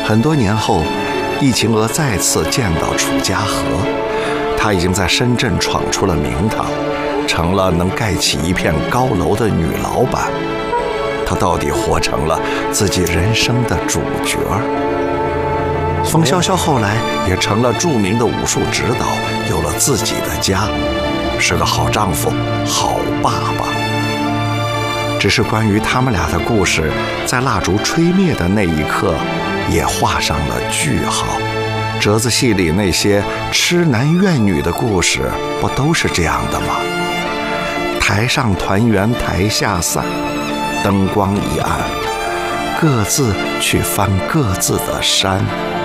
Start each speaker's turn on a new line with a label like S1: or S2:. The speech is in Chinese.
S1: 很多年后，易秦娥再次见到楚家河，她已经在深圳闯出了名堂，成了能盖起一片高楼的女老板。她到底活成了自己人生的主角。冯潇潇后来也成了著名的武术指导，有了自己的家，是个好丈夫、好爸爸。只是关于他们俩的故事，在蜡烛吹灭的那一刻，也画上了句号。折子戏里那些痴男怨女的故事，不都是这样的吗？台上团圆，台下散，灯光一暗，各自去翻各自的山。